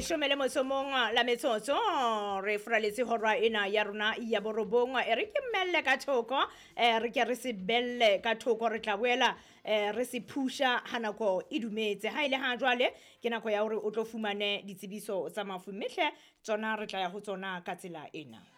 leshome le mosomong la metsotso re furaletse horwa ena ya rona ya borobong re ke mmelle ka thoko re ke re se belle ka thoko re tla boela re se phusha hanako e dumetse ha ile ha jwale ke nako ya hore o tlo fumane ditsebiso tsa mafu mehle tsona re tla ya ho tsona ka tsela ena.